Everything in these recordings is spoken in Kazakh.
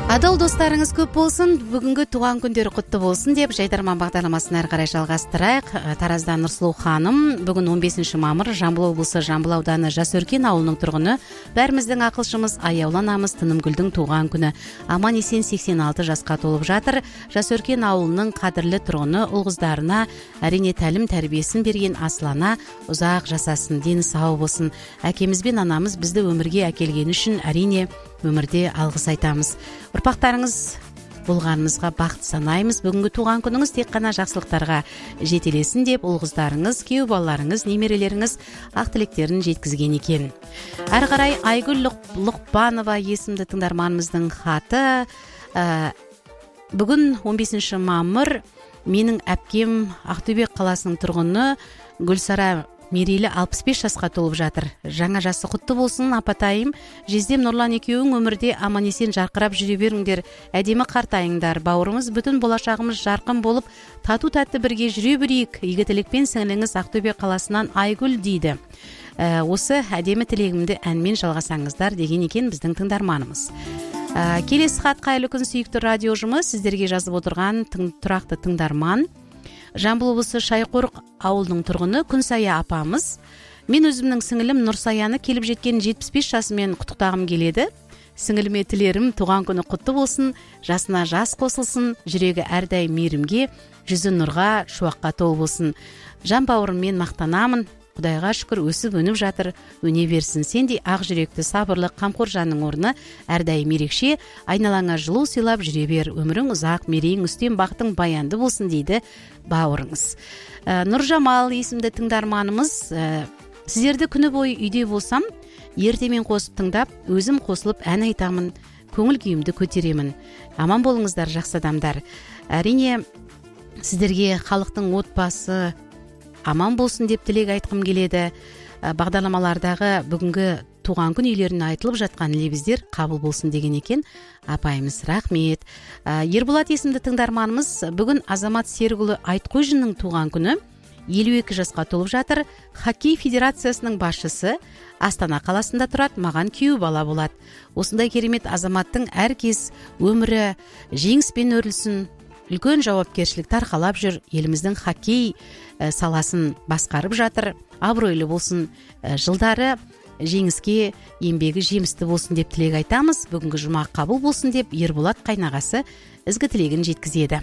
Адал достарыңыз көп болсын, бүгінгі туған күндері құтты болсын деп жайдарман бағдарламасын әрі қарай жалғастырайық. Тараздан Нұрсұлу ханым, бүгін 15 мамыр, Жамбыл облысы Жамбыл ауданы Жасөркен ауылының тұрғыны. Бәріміздің ақылшымыз, аяуланамыз Тынымгүлдің туған күні. Аман есен 86 жасқа толып жатыр. Жасөркен ауылының қадірлі тұрғыны ұл-қыздарына әрине тәлім тәрбиесін берген Аслана ұзақ жасасын, дені сау болсын. Әкеміз бен анамыз бізді өмірге әкелген үшін әрине өмірде алғыс айтамыз. Ұрпақтарыңыз болғанымызға бақыт санаймыз. Бүгінгі туған күніңіз тек қана жақсылықтарға жетелесін деп ұл-қыздарыңыз, күйеу балаларыңыз, немерелеріңіз ақ тілектерін жеткізген екен. Әрі қарай Айгүл Лұқпанова есімді тыңдарманымыздың хаты. Бүгін 15 мамыр менің әпкем Ақтөбе қаласының тұрғыны Гүлсара Мерейлі 65 жасқа толып жатыр. Жаңа жасы құтты болсын, апатайым. Жездем Нұрлан екеуің өмірде аман-есен жарқырап жүре беріңдер. Әдемі қартайыңдар. Бауырымыз, бүтін болашағымыз жарқын болып, тату-тәтті бірге жүре берейік. Игі тілекпен сіңліңіз Ақтөбе қаласынан Айгүл дейді. Осы әдемі тілегімді әнмен жалғасаңыздар деген екен біздің тыңдарманымыз. Келесі хат қайырлы күн сүйікті радио ұжымы, сіздерге жазып отырған тұрақты тыңдарман Жамбыл облысы Шайқорық ауылының тұрғыны Күнсая апамыз. Мен өзімнің сіңілім Нұрсаяны келіп жеткен 75 жасымен құттықтағым келеді. Сіңіліме тілерім туған күні құтты болсын, жасына жас қосылсын, жүрегі әрдайым мейірімге, жүзі нұрға, шуаққа толы болсын. Жан бауырыммен мақтанамын. Құдайға шүкір өсіп өніп жатыр, өне берсін. Сендей ақ жүректі, сабырлы, қамқор жанның орны әрдайым ерекше, айналаңа жылу сыйлап жүре бер. Өмірің ұзақ, мерейің үстем, бақытың баянды болсын дейді бауырыңыз. Нұржамал есімді тыңдарманымыз, сіздерді күні бойы үйде болсам, ертемен қосып тыңдап, өзім қосылып ән айтамын, көңіл күйімді көтеремін. Аман болыңыздар, жақсы адамдар. Әрине сіздерге халықтың отбасы аман болсын деп тілек айтқым келеді. Бағдарламалардағы бүгінгі туған күн үйлеріне айтылып жатқан лебіздер қабыл болсын деген екен. Апайымыз, рахмет. Ерболат есімді тыңдарманымыз, бүгін Азамат Серікұлы Айтқожинның туған күні, 52 жасқа толып жатыр. Хоккей федерациясының басшысы, Астана қаласында тұрады, маған күйеу бала болады. Осындай керемет азаматтың әркез өмірі жеңіспен өрілсін, үлкен жауапкершілік тарқалап жүр, еліміздің хоккей саласын басқарып жатыр, абыройлы болсын, жылдары жеңіске, еңбегі жемісті болсын деп тілек айтамыз. Бүгінгі жұма қабыл болсын деп Ерболат қайнағасы ізгі тілегін жеткізеді.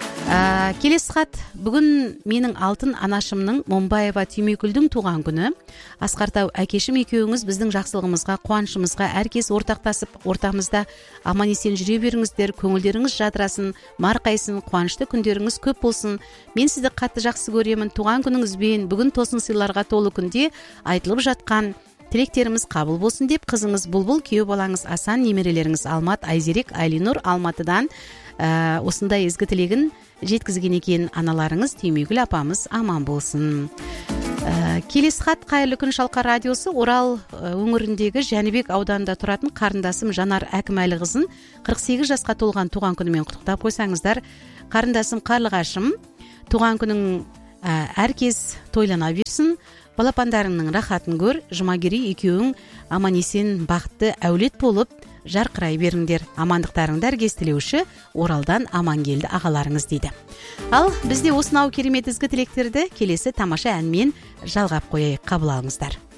Келесі хат, бүгін менің алтын анашымның Момбаева Түймекүлдің туған күні. Асқартау әкешім екеуіңіз біздің жақсылығымызға, қуанышымызға әркез ортақтасып, ортамызда аман-есен жүре беріңіздер, көңілдеріңіз жадырасын, марқайсын, қуанышты күндеріңіз көп болсын. Мен сізді қатты жақсы көремін. Туған күніңізбен бүгін тосын сыйларға толы күнде айтылып жатқан тілектеріміз қабыл болсын деп қызыңыз Бұлбұл, күйеу балаңыз Асан, немерелеріңіз Алмат, Айзерек, Айлинұр Алматыдан осындай ізгі тілегін жеткізген екен. Аналарыңыз Түймегүл апамыз аман болсын. Келесі хат қайырлы күн Шалқар радиосы Орал өңіріндегі Жәнібек ауданында тұратын қарындасым Жанар Әкімәліқызын 48 жасқа толған туған күнімен құттықтап қойсаңыздар. Қарындасым Қарлығашым, туған күнің әркез тойлана берсін. Балапандарыңның рахатын көр, Жұмагери екеуің аман-есен бақытты әулет болып жарқырай беріңдер. Амандықтарыңдар кестілеуші Оралдан Амангелді ағаларыңыз дейді. Ал бізде осынау керемет ізгі тілектерді келесі тамаша әнмен жалғап қояйық. Қабыл алыңыздар.